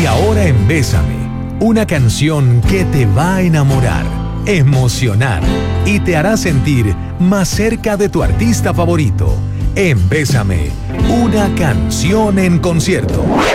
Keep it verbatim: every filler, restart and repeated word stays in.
Y ahora en Bésame, una canción que te va a enamorar, emocionar y te hará sentir más cerca de tu artista favorito. En Bésame, una canción en concierto.